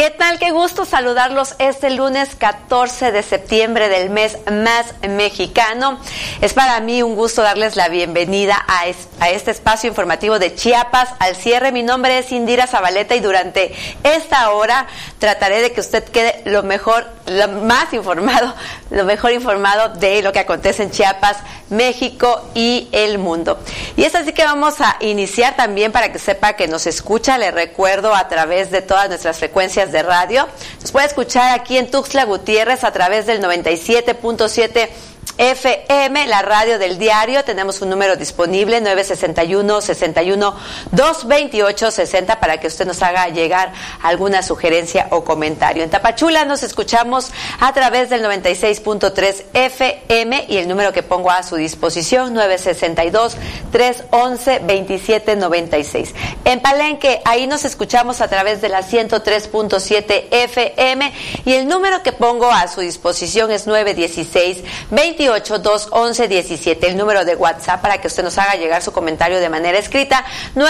¿Qué tal? Qué gusto saludarlos este lunes 14 de septiembre del mes más mexicano. Es para mí un gusto darles la bienvenida a este espacio informativo de Chiapas al cierre. Mi nombre es Indira Zabaleta y durante esta hora trataré de que usted quede lo mejor informado de lo que acontece en Chiapas, México y el mundo. Y es así que vamos a iniciar también para que sepa que nos escucha. Le recuerdo a través de todas nuestras frecuencias de radio. Nos puede escuchar aquí en Tuxtla Gutiérrez a través del 97.7 FM, la radio del diario. Tenemos un número disponible 961-61-228-60 para que usted nos haga llegar alguna sugerencia o comentario. En Tapachula nos escuchamos a través del 96.3 FM y el número que pongo a su disposición 962-311-2796. En Palenque, ahí nos escuchamos a través de la 103.7 FM y el número que pongo a su disposición es 916-28-211-17, el número de WhatsApp para que usted nos haga llegar su comentario de manera escrita,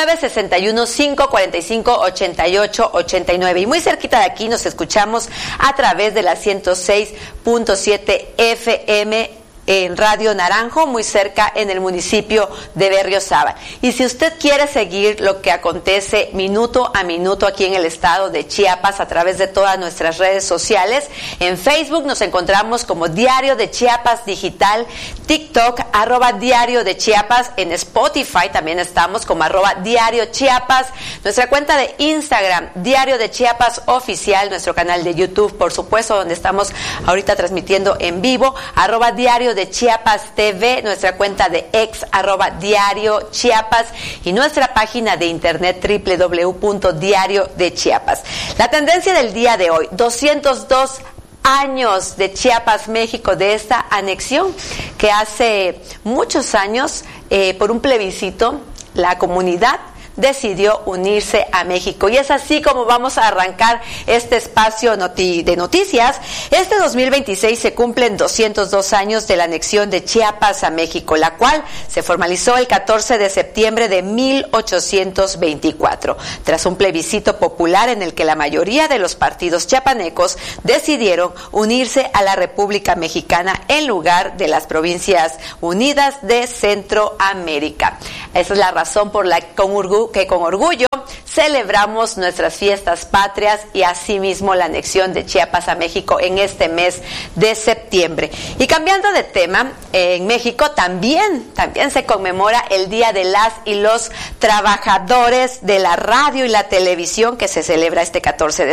961-545-8889. Y muy cerquita de aquí nos escuchamos a través de la 106.7 FM en Radio Naranjo, muy cerca en el municipio de Berriozábal. Y si usted quiere seguir lo que acontece minuto a minuto aquí en el estado de Chiapas a través de todas nuestras redes sociales, en Facebook nos encontramos como Diario de Chiapas Digital, TikTok, @Diario de Chiapas, en Spotify también estamos como @Diario Chiapas, nuestra cuenta de Instagram, Diario de Chiapas Oficial, nuestro canal de YouTube, por supuesto, donde estamos ahorita transmitiendo en vivo, @Diario de Chiapas TV, nuestra cuenta de ex @Diario Chiapas y nuestra página de internet www.diariodechiapas. La tendencia del día de hoy, 202 años de Chiapas, México, de esta anexión que hace muchos años, por un plebiscito, la comunidad decidió unirse a México. Y es así como vamos a arrancar este espacio de noticias. Este 2026 se cumplen 202 años de la anexión de Chiapas a México, la cual se formalizó el 14 de septiembre de 1824, tras un plebiscito popular en el que la mayoría de los partidos chiapanecos decidieron unirse a la República Mexicana en lugar de las Provincias Unidas de Centroamérica. Esa es la razón por la que con orgullo celebramos nuestras fiestas patrias y asimismo la anexión de Chiapas a México en este mes de septiembre. Y cambiando de tema, en México también se conmemora el Día de las y los Trabajadores de la Radio y la Televisión, que se celebra este 14 de